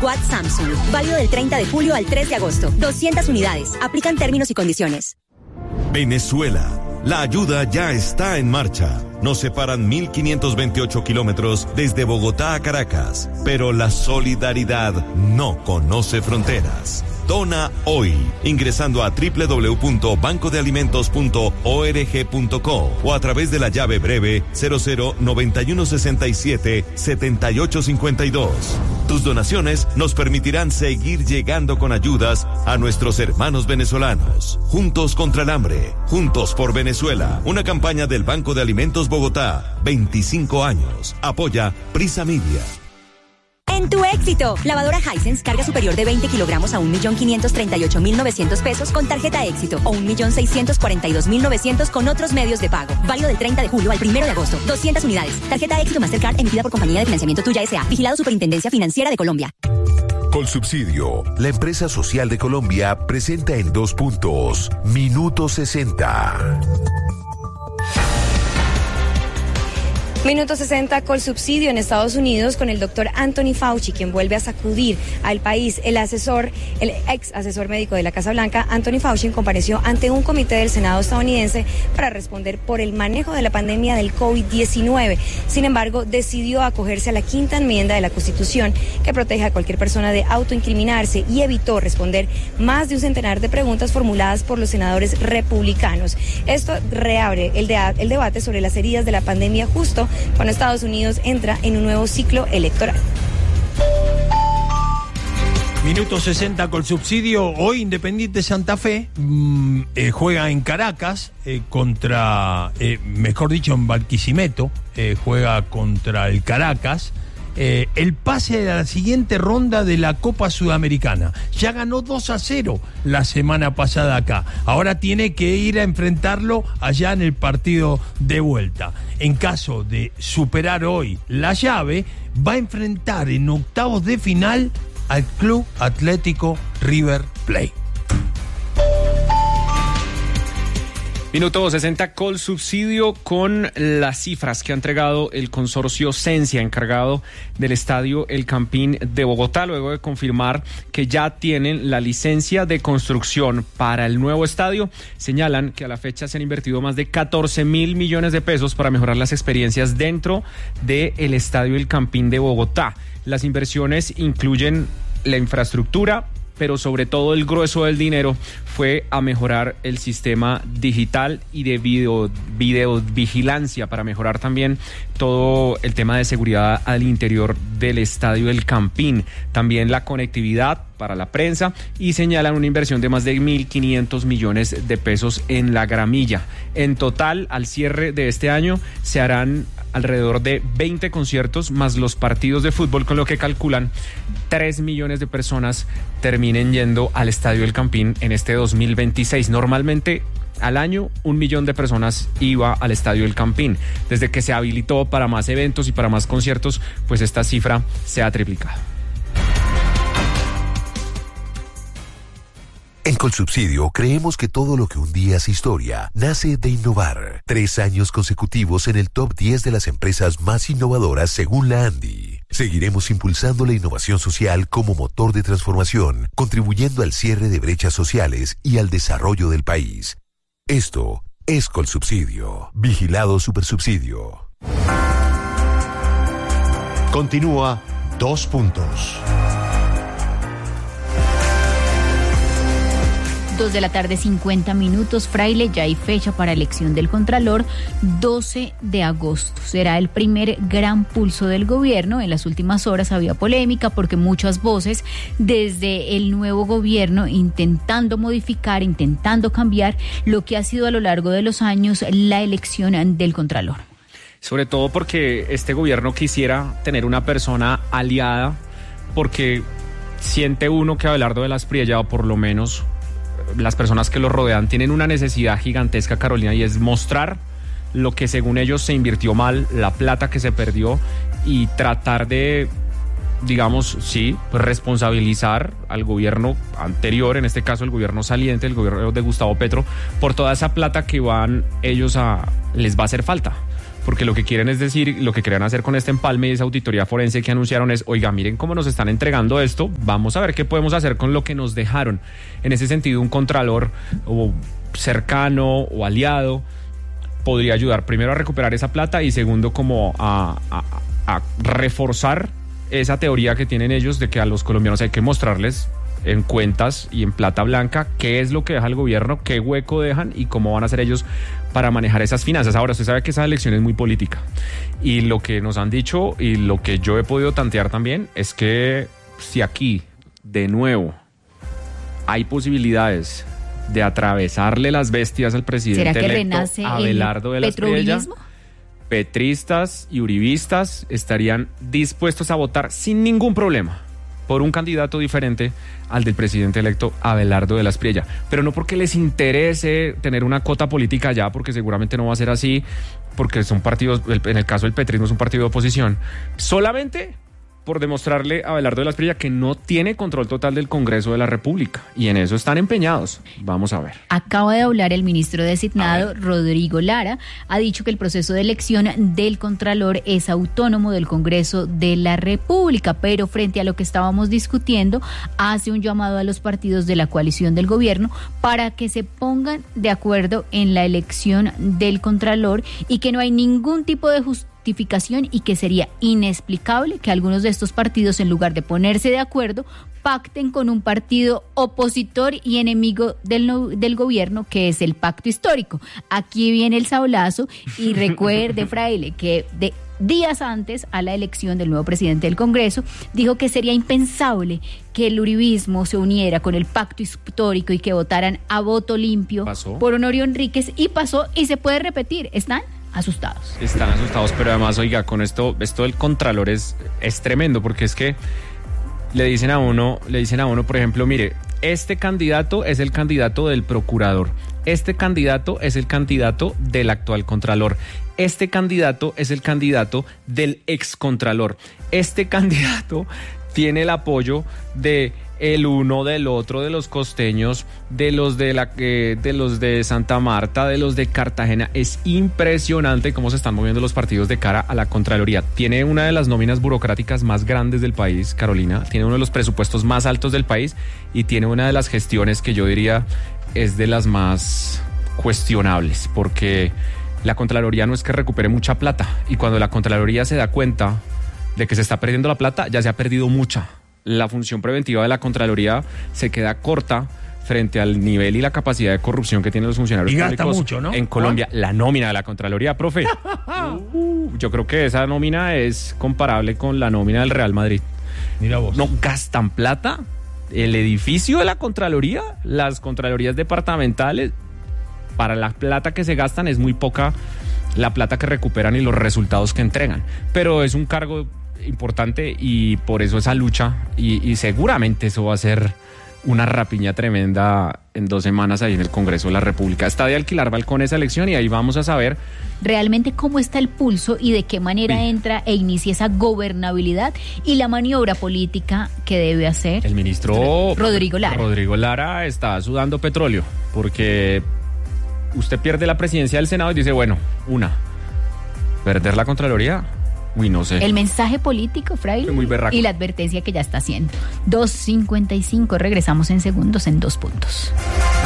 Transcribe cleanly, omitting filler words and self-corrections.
Quad Samsung. Válido del 30 de julio al 3 de agosto. 200 unidades. Aplican términos y condiciones. Venezuela. La ayuda ya está en marcha. Nos separan 1.528 kilómetros desde Bogotá a Caracas, pero la solidaridad no conoce fronteras. Dona hoy, ingresando a www.bancodealimentos.org.co o a través de la llave breve 009167-7852. Tus donaciones nos permitirán seguir llegando con ayudas a nuestros hermanos venezolanos. Juntos contra el hambre, juntos por Venezuela. Una campaña del Banco de Alimentos Bogotá. 25 años. Apoya Prisa Media. En tu éxito, lavadora Hisense, carga superior de 20 kilogramos a 1.538.900 pesos con tarjeta éxito o 1.642.900 con otros medios de pago. Válido del 30 de julio al 1 de agosto. 200 unidades. Tarjeta éxito Mastercard emitida por Compañía de Financiamiento Tuya S.A. Vigilado Superintendencia Financiera de Colombia. Colsubsidio, la empresa social de Colombia, presenta en 2 puntos. Minuto 60. Minuto 60, Colsubsidio en Estados Unidos con el doctor Anthony Fauci, quien vuelve a sacudir al país. El ex asesor médico de la Casa Blanca, Anthony Fauci, compareció ante un comité del Senado estadounidense para responder por el manejo de la pandemia del COVID-19. Sin embargo, decidió acogerse a la quinta enmienda de la Constitución, que protege a cualquier persona de autoincriminarse, y evitó responder más de un centenar de preguntas formuladas por los senadores republicanos. Esto reabre el debate sobre las heridas de la pandemia justo cuando Estados Unidos entra en un nuevo ciclo electoral. Minuto 60 Colsubsidio. Hoy Independiente Santa Fe juega en Caracas en Barquisimeto, juega contra el Caracas. El pase a la siguiente ronda de la Copa Sudamericana. Ya ganó 2-0 la semana pasada acá. Ahora tiene que ir a enfrentarlo allá en el partido de vuelta. En caso de superar hoy la llave, va a enfrentar en octavos de final al Club Atlético River Plate. Minuto 60 Colsubsidio con las cifras que ha entregado el consorcio Sensia, encargado del estadio El Campín de Bogotá, luego de confirmar que ya tienen la licencia de construcción para el nuevo estadio. Señalan que a la fecha se han invertido más de 14.000 millones de pesos para mejorar las experiencias dentro del estadio El Campín de Bogotá. Las inversiones incluyen la infraestructura, pero sobre todo el grueso del dinero fue a mejorar el sistema digital y de videovigilancia para mejorar también todo el tema de seguridad al interior del estadio El Campín. También la conectividad para la prensa, y señalan una inversión de más de 1.500 millones de pesos en la gramilla. En total, al cierre de este año, se harán alrededor de 20 conciertos más los partidos de fútbol, con lo que calculan 3 millones de personas terminen yendo al estadio El Campín en este 2026. Normalmente al año 1 millón de personas iba al estadio El Campín. Desde que se habilitó para más eventos y para más conciertos, pues esta cifra se ha triplicado. En Colsubsidio creemos que todo lo que un día es historia nace de innovar. 3 años consecutivos en el top 10 de las empresas más innovadoras según la ANDI. Seguiremos impulsando la innovación social como motor de transformación, contribuyendo al cierre de brechas sociales y al desarrollo del país. Esto es Colsubsidio. Vigilado Supersubsidio. Continúa 2 puntos. 2 de la tarde, 50 minutos. Fraile, ya hay fecha para elección del Contralor, 12 de agosto. Será el primer gran pulso del gobierno. En las últimas horas había polémica porque muchas voces desde el nuevo gobierno intentando modificar, intentando cambiar lo que ha sido a lo largo de los años la elección del Contralor. Sobre todo porque este gobierno quisiera tener una persona aliada, porque siente uno que Abelardo de la Espriella, o por lo menos las personas que lo rodean, tienen una necesidad gigantesca, Carolina, y es mostrar lo que según ellos se invirtió mal, la plata que se perdió, y tratar de, digamos, sí, pues responsabilizar al gobierno anterior, en este caso el gobierno saliente, el gobierno de Gustavo Petro, por toda esa plata que les va a hacer falta. porque lo que quieren es decir, lo que querían hacer con este empalme y esa auditoría forense que anunciaron es, oiga, miren cómo nos están entregando esto, vamos a ver qué podemos hacer con lo que nos dejaron. En ese sentido, un contralor o cercano o aliado podría ayudar primero a recuperar esa plata y segundo como a reforzar esa teoría que tienen ellos de que a los colombianos hay que mostrarles en cuentas y en plata blanca qué es lo que deja el gobierno, qué hueco dejan y cómo van a hacer ellos para manejar esas finanzas. Ahora, usted sabe que esa elección es muy política y lo que nos han dicho y lo que yo he podido tantear también es que si aquí de nuevo hay posibilidades de atravesarle las bestias al presidente ¿será que electo renace Abelardo de la Espriella, petristas y uribistas estarían dispuestos a votar sin ningún problema por un candidato diferente al del presidente electo Abelardo de la Espriella, pero no porque les interese tener una cota política allá, porque seguramente no va a ser así, porque son partidos, en el caso del petrismo es un partido de oposición, solamente por demostrarle a Abelardo de la Espriella que no tiene control total del Congreso de la República, y en eso están empeñados. Vamos a ver. Acaba de hablar el ministro designado, Rodrigo Lara, ha dicho que el proceso de elección del Contralor es autónomo del Congreso de la República, pero frente a lo que estábamos discutiendo, hace un llamado a los partidos de la coalición del gobierno para que se pongan de acuerdo en la elección del Contralor y que no hay ningún tipo de justificación y que sería inexplicable que algunos de estos partidos, en lugar de ponerse de acuerdo, pacten con un partido opositor y enemigo del gobierno, que es el pacto histórico. Aquí viene el sablazo y recuerde, Fraile, que de días antes a la elección del nuevo presidente del Congreso, dijo que sería impensable que el uribismo se uniera con el pacto histórico y que votaran a voto limpio por Honorio Enríquez, y pasó y se puede repetir. Están asustados. Están asustados, pero además, oiga, con esto del Contralor es tremendo, porque es que le dicen a uno, por ejemplo, mire, este candidato es el candidato del procurador, este candidato es el candidato del actual Contralor, este candidato es el candidato del excontralor, este candidato tiene el apoyo de el uno, del otro, de los costeños, de los de Santa Marta, de los de Cartagena. Es impresionante cómo se están moviendo los partidos de cara a la Contraloría. Tiene una de las nóminas burocráticas más grandes del país, Carolina, tiene uno de los presupuestos más altos del país y tiene una de las gestiones que yo diría es de las más cuestionables, porque la Contraloría no es que recupere mucha plata, y cuando la Contraloría se da cuenta de que se está perdiendo la plata, ya se ha perdido mucha. La función preventiva de la Contraloría se queda corta frente al nivel y la capacidad de corrupción que tienen los funcionarios públicos mucho, ¿no? en Colombia. La nómina de la Contraloría, profe. Yo creo que esa nómina es comparable con la nómina del Real Madrid. Mira vos. No gastan plata. El edificio de la Contraloría, las Contralorías departamentales, para la plata que se gastan es muy poca la plata que recuperan y los resultados que entregan. Pero es un cargo importante y por eso esa lucha y seguramente eso va a ser una rapiña tremenda en 2 semanas ahí en el Congreso de la República. Está de alquilar balcón esa elección y ahí vamos a saber realmente cómo está el pulso y de qué manera entra e inicia esa gobernabilidad y la maniobra política que debe hacer el ministro Rodrigo Lara. Rodrigo Lara está sudando petróleo, porque usted pierde la presidencia del Senado y dice, bueno, perder la Contraloría. Uy, no sé. El mensaje político, Fraile, muy berraco, y la advertencia que ya está haciendo. 2:55, regresamos en segundos en 2 puntos.